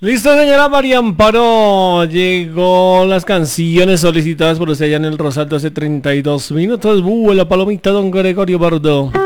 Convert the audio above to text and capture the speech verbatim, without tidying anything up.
Listo, señora María Amparo. Llegó las canciones solicitadas por usted allá en el Rosal hace treinta y dos minutos. Uh, la palomita, don Gregorio Bardo.